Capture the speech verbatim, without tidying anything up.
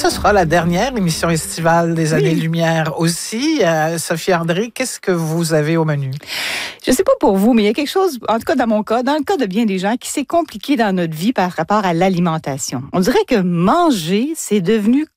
ce sera la dernière émission estivale des Oui. Années-Lumière aussi. Euh, Sophie André, qu'est-ce que vous avez au menu? Je ne sais pas pour vous, mais il y a quelque chose, en tout cas dans mon cas, dans le cas de bien des gens, qui s'est compliqué dans notre vie par rapport à l'alimentation. On dirait que manger, c'est devenu